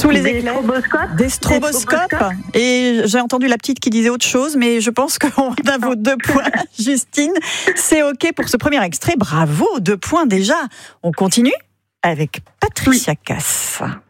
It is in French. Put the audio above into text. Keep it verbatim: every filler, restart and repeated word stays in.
Sous les Des éclairs. stroboscopes. Des stroboscopes. Et j'ai entendu la petite qui disait autre chose, mais je pense qu'on a vos deux points, Justine. C'est OK pour ce premier extrait. Bravo, deux points déjà. On continue avec Patricia oui. Cass.